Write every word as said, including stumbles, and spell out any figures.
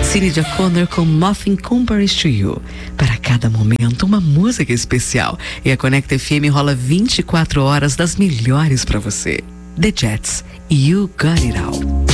Sinéad O'Connor com Nothing Compares to You. Para cada momento, uma música especial. E a Conecta F M rola vinte e quatro horas das melhores para você. The Jets, You Got It All.